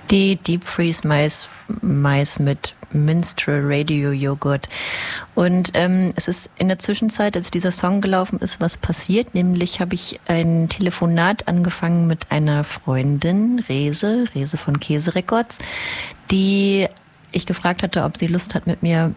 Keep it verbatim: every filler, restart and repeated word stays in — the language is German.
Die Deep Freeze Mais, Mais mit Minstrel Radio Joghurt. Und ähm, es ist in der Zwischenzeit, als dieser Song gelaufen ist, was passiert. Nämlich habe ich ein Telefonat angefangen mit einer Freundin, Rese, Rese von Käse Records, die ich gefragt hatte, ob sie Lust hat, mit mir